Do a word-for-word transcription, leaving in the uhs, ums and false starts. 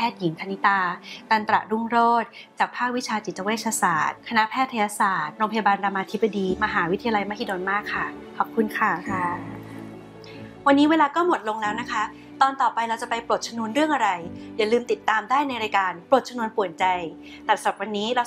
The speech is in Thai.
ทย์หญิงธนิตาตันตระรุ่งโรจน์จากภาควิชาจิตเวชศาสตร์คณะแพทยศาสตร์โรงพยาบาลรามาธิบดีมหาวิทยาลัยมหิดลมากค่ะขอบคุณค่ะค่ะวันนี้เวลาก็หมดลงแล้วนะคะตอนต่อไปเราจะไปปลดชนวนเรื่องอะไรอย่าลืมติดตามได้ในรายการปลดชนวนป่วนใจแต่สำหรับวันนี้เรา